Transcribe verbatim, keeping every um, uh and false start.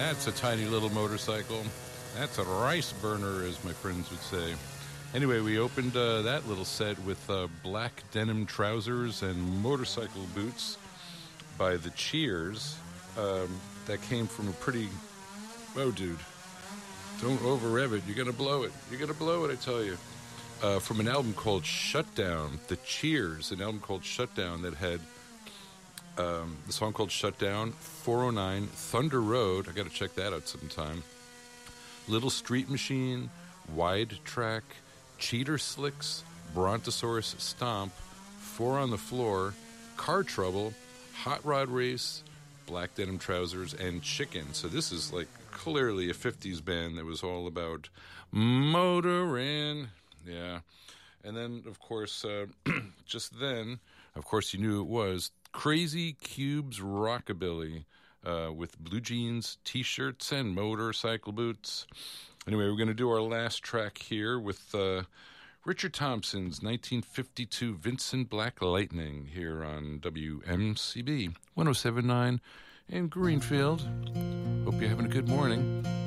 That's a tiny little motorcycle. That's a rice burner, as my friends would say. Anyway, we opened uh, that little set with uh, Black Denim Trousers and Motorcycle Boots by The Cheers. Um, that came from a pretty... Oh, dude. Don't over-rev it. You're going to blow it. You're going to blow it, I tell you. Uh, from an album called Shutdown. The Cheers, an album called Shutdown that had um, the song called Shutdown, four oh nine, Thunder Road. I got to check that out sometime. Little Street Machine, Wide Track, Cheater Slicks, Brontosaurus Stomp, Four on the Floor, Car Trouble, Hot Rod Race, Black Denim Trousers, and Chicken. So this is like clearly a fifties band that was all about motoring. Yeah. And then, of course, uh, just then, of course, you knew it was Crazy Cubes Rockabilly uh, with blue jeans, T-shirts, and motorcycle boots. Anyway, we're going to do our last track here with uh, Richard Thompson's nineteen fifty-two Vincent Black Lightning here on W M C B one oh seven point nine in Greenfield. Hope you're having a good morning.